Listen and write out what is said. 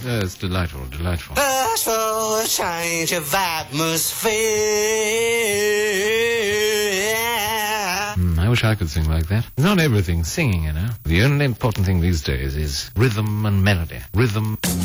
It's delightful, delightful. Ask for a change of atmosphere. I wish I could sing like that. Not everything singing, you know. The only important thing these days is rhythm and melody. Rhythm...